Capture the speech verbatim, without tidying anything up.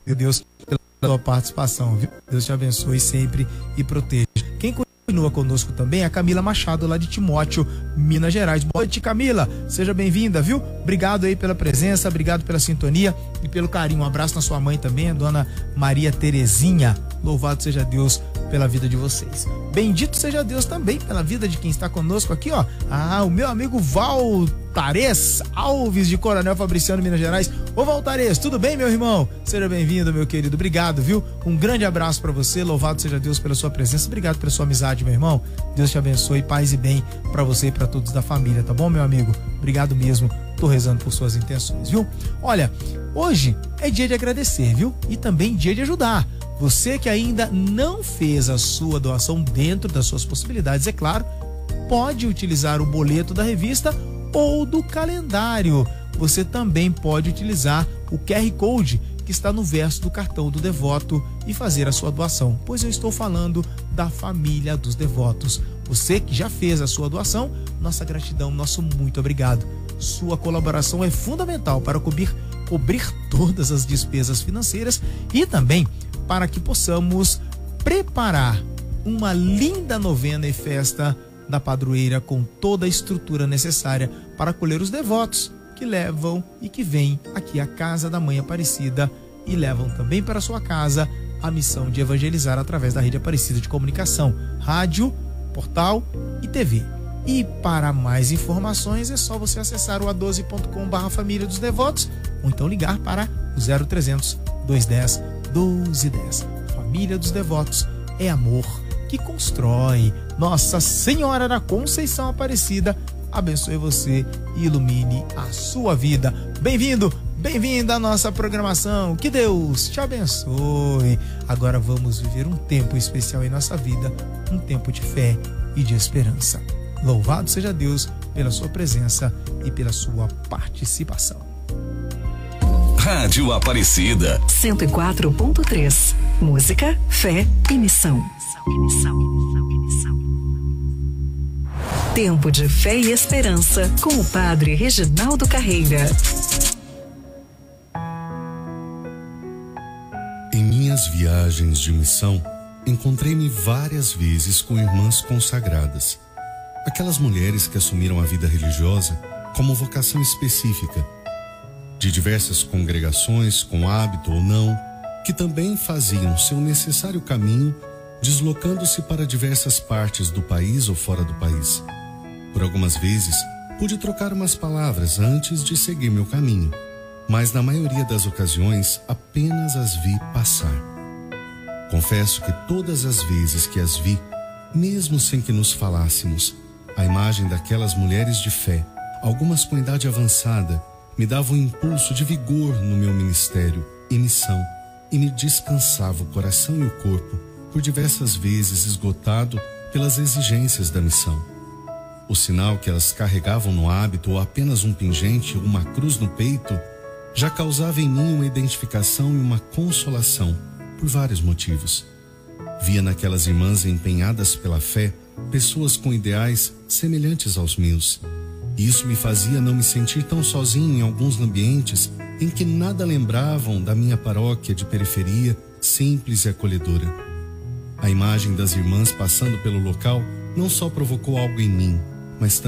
Deus pela sua participação, viu? Deus te abençoe sempre e proteja. Quem continua conosco também é a Camila Machado, lá de Timóteo, Minas Gerais. Boa noite, Camila. Seja bem-vinda, viu? Obrigado aí pela presença, obrigado pela sintonia e pelo carinho. Um abraço na sua mãe também, a dona Maria Terezinha. Louvado seja Deus pela vida de vocês. Bendito seja Deus também pela vida de quem está conosco aqui, ó. Ah, o meu amigo Valtares Alves, de Coronel Fabriciano, Minas Gerais. Ô Valtares, tudo bem, meu irmão? Seja bem-vindo, meu querido. Obrigado, viu? Um grande abraço pra você. Louvado seja Deus pela sua presença. Obrigado pela sua amizade, meu irmão. Deus te abençoe, paz e bem pra você e pra todos da família, tá bom, meu amigo? Obrigado mesmo. Tô rezando por suas intenções, viu? Olha, hoje é dia de agradecer, viu? E também dia de ajudar. Você que ainda não fez a sua doação dentro das suas possibilidades, é claro, pode utilizar o boleto da revista ou do calendário. Você também pode utilizar o Q R Code que está no verso do cartão do devoto e fazer a sua doação, pois eu estou falando da família dos devotos. Você que já fez a sua doação, nossa gratidão, nosso muito obrigado. Sua colaboração é fundamental para cobrir, cobrir todas as despesas financeiras e também para que possamos preparar uma linda novena e festa da padroeira com toda a estrutura necessária para acolher os devotos que levam e que vêm aqui à Casa da Mãe Aparecida e levam também para sua casa a missão de evangelizar através da Rede Aparecida de Comunicação, rádio, portal e T V. E para mais informações é só você acessar o a doze ponto com barra família dos devotos ou então ligar para o zero trezentos, duzentos e dez, doze dez. Família dos Devotos é amor que constrói. Nossa Senhora da Conceição Aparecida abençoe você e ilumine a sua vida. Bem-vindo, bem-vinda à nossa programação. Que Deus te abençoe. Agora vamos viver um tempo especial em nossa vida, um tempo de fé e de esperança. Louvado seja Deus pela sua presença e pela sua participação. Rádio Aparecida cento e quatro ponto três. Música, fé e missão. Tempo de fé e esperança com o padre Reginaldo Carreira. Em minhas viagens de missão, encontrei-me várias vezes com irmãs consagradas. Aquelas mulheres que assumiram a vida religiosa como vocação específica, de diversas congregações, com hábito ou não, que também faziam seu necessário caminho, deslocando-se para diversas partes do país ou fora do país. Por algumas vezes, pude trocar umas palavras antes de seguir meu caminho, mas na maioria das ocasiões apenas as vi passar. Confesso que todas as vezes que as vi, mesmo sem que nos falássemos, a imagem daquelas mulheres de fé, algumas com idade avançada, me dava um impulso de vigor no meu ministério e missão e me descansava o coração e o corpo, por diversas vezes esgotado pelas exigências da missão. O sinal que elas carregavam no hábito, ou apenas um pingente ou uma cruz no peito, já causava em mim uma identificação e uma consolação, por vários motivos. Via naquelas irmãs empenhadas pela fé pessoas com ideais semelhantes aos meus. E isso me fazia não me sentir tão sozinho em alguns ambientes em que nada lembravam da minha paróquia de periferia, simples e acolhedora. A imagem das irmãs passando pelo local não só provocou algo em mim, mas também